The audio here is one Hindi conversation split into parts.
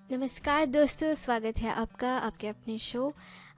नमस्कार दोस्तों, स्वागत है आपका आपके अपने शो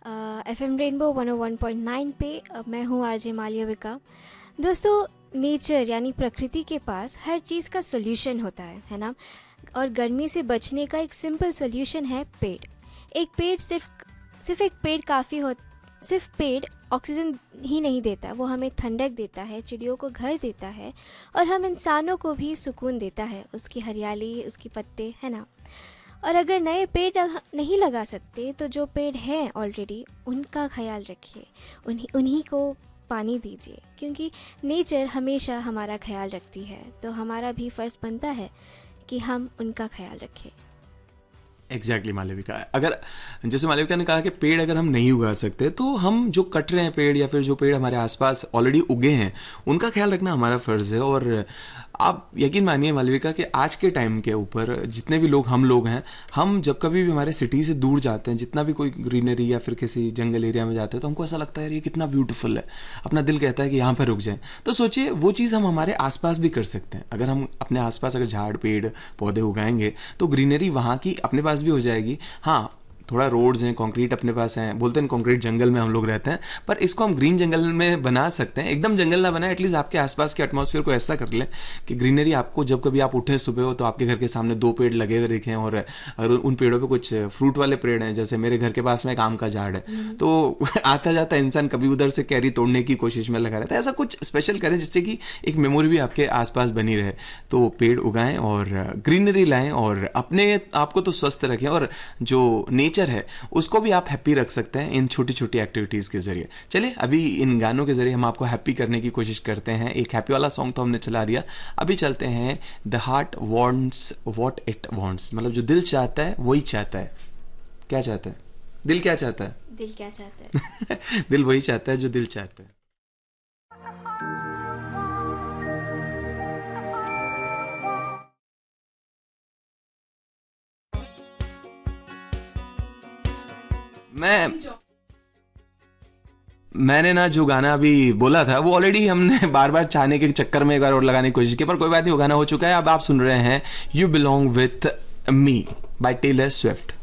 एफएम रेनबो 101.9 पे। मैं हूँ आरजे मालविका। दोस्तों, नेचर यानी प्रकृति के पास हर चीज़ का सोल्यूशन होता है ना। और गर्मी से बचने का एक सिंपल सोल्यूशन है पेड़। एक पेड़ सिर्फ एक पेड़ काफ़ी हो। सिर्फ पेड़ ऑक्सीजन ही नहीं देता, वो हमें ठंडक देता है, चिड़ियों को घर देता है और हम इंसानों को भी सुकून देता है। उसकी हरियाली, उसकी पत्ते, है ना। और अगर नए पेड़ नहीं लगा सकते तो जो पेड़ हैं ऑलरेडी उनका ख्याल रखिए, उन्हीं को पानी दीजिए, क्योंकि नेचर हमेशा हमारा ख्याल रखती है। तो हमारा भी फ़र्ज़ बनता है कि हम उनका ख्याल रखें। एग्जैक्टली मालविका, अगर जैसे मालविका ने कहा कि पेड़ अगर हम नहीं उगा सकते तो हम जो कट रहे हैं पेड़ या फिर जो पेड़ हमारे आसपास ऑलरेडी उगे हैं उनका ख्याल रखना हमारा फ़र्ज़ है। और आप यकीन मानिए मालविका कि आज के टाइम के ऊपर जितने भी हम लोग हैं, हम जब कभी भी हमारे सिटी से दूर जाते हैं, जितना भी कोई ग्रीनरी या फिर किसी जंगल एरिया में जाते हैं, तो हमको ऐसा लगता है यार ये कितना ब्यूटीफुल है, अपना दिल कहता है कि यहाँ पर रुक जाएं। तो सोचिए वो चीज़ हम हमारे आसपास भी कर सकते हैं। अगर हम अपने आसपास अगर झाड़ पेड़ पौधे उगाएंगे तो ग्रीनरी वहाँ की अपने पास भी हो जाएगी। हाँ, थोड़ा रोड्स हैं, कंक्रीट अपने पास हैं, बोलते हैं कंक्रीट जंगल में हम लोग रहते हैं, पर इसको हम ग्रीन जंगल में बना सकते हैं। एकदम जंगल ना बनाए, एटलीस्ट आपके आसपास के एटमॉस्फेयर को ऐसा कर ले कि ग्रीनरी आपको जब कभी आप उठे सुबह हो तो आपके घर के सामने 2 पेड़ लगे हुए दिखें और उन पेड़ों पे कुछ फ्रूट वाले पेड़ हैं। जैसे मेरे घर के पास में एक आम का झाड़ है, तो आता जाता इंसान कभी उधर से कैरी तोड़ने की कोशिश में लगा रहता है। ऐसा कुछ स्पेशल करें जिससे कि एक मेमोरी भी आपके आसपास बनी रहे। तो पेड़ उगाएं और ग्रीनरी लाएं और अपने आप को तो स्वस्थ रखें, और जो नेचर है उसको भी आप हैप्पी रख सकते हैं इन छोटी छोटी एक्टिविटीज़ के जरिए। चलिए अभी इन गानों के जरिए हम आपको हैप्पी करने की कोशिश करते हैं। एक हैप्पी वाला सॉन्ग तो हमने चला दिया, अभी चलते हैं the heart wants what it wants. मतलब जो दिल चाहता है वही चाहता है। क्या चाहता है दिल? क्या चाहता है दिल? क्या चाहता है दिल वही चाहता है जो दिल चाहता है। मैंने ना जो गाना अभी बोला था वो ऑलरेडी हमने बार बार चाहने के चक्कर में एक बार और लगाने की कोशिश की, पर कोई बात नहीं, वो गाना हो चुका है। अब आप सुन रहे हैं you belong with me by Taylor Swift.